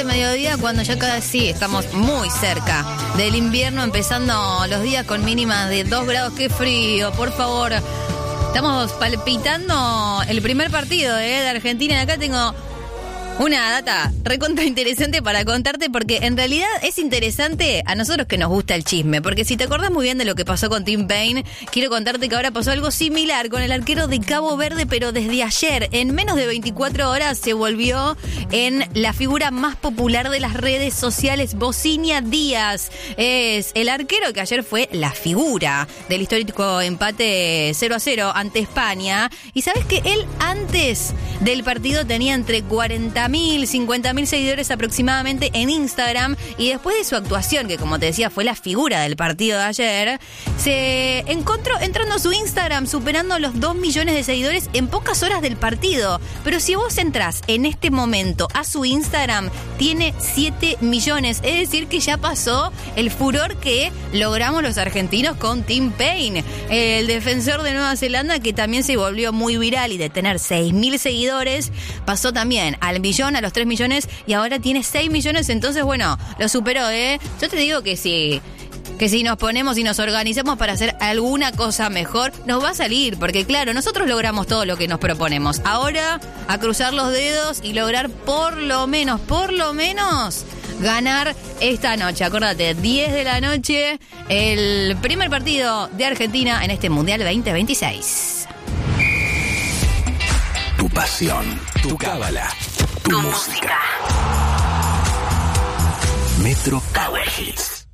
mediodía, cuando ya casi estamos muy cerca del invierno, empezando los días con mínimas de 2 grados. ¡Qué frío! Por favor. Estamos palpitando el primer partido de Argentina. Y acá tengo una data recontra interesante para contarte, porque en realidad es interesante a nosotros que nos gusta el chisme, porque si te acordás muy bien de lo que pasó con Tim Payne, quiero contarte que ahora pasó algo similar con el arquero de Cabo Verde, pero desde ayer, en menos de 24 horas, se volvió en la figura más popular de las redes sociales. Bocinia Díaz es el arquero que ayer fue la figura del histórico empate 0-0 ante España. Y sabes que él antes del partido tenía entre 40.000, 50.000 seguidores aproximadamente en Instagram, y después de su actuación, que como te decía fue la figura del partido de ayer, se encontró entrando a su Instagram superando los 2 millones de seguidores en pocas horas del partido. Pero si vos entrás en este momento a su Instagram, tiene 7 millones, es decir que ya pasó el furor que logramos los argentinos con Tim Payne, el defensor de Nueva Zelanda, que también se volvió muy viral, y de tener 6.000 seguidores pasó también al millón, a los 3 millones, y ahora tiene 6 millones. Entonces, bueno, lo superó, ¿eh? Yo te digo que si nos ponemos y nos organizamos para hacer alguna cosa mejor, nos va a salir, porque claro, nosotros logramos todo lo que nos proponemos. Ahora, a cruzar los dedos y lograr por lo menos, ganar esta noche. Acordate, 10 de la noche, el primer partido de Argentina en este Mundial 2026. Tu pasión, tu cábala, tu música. Metro Power Hits.